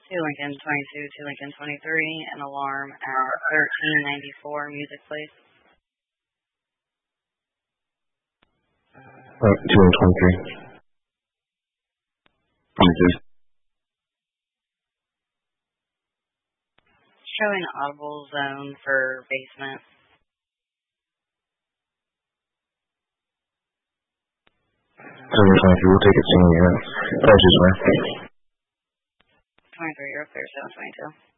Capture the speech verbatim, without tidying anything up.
Two Lincoln twenty-two, two Lincoln twenty-three, an alarm at thirteen ninety-four Music Place. Uh, two and twenty-three. twenty-two. Showing audible zone for basement. Seven twenty-three, we'll take it senior. Thank you, sir. twenty-three, you're clear, seven twenty-two.